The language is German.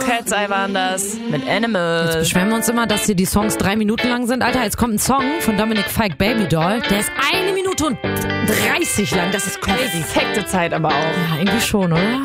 Cat's Eye waren das mit Animal. Jetzt beschweren wir uns immer, dass hier die Songs 3 Minuten lang sind. Alter, jetzt kommt ein Song von Dominic Fike, Baby Doll. Der ist 1 Minute und 30 lang. Das ist crazy. Perfekte Zeit aber auch. Ja, irgendwie schon, oder?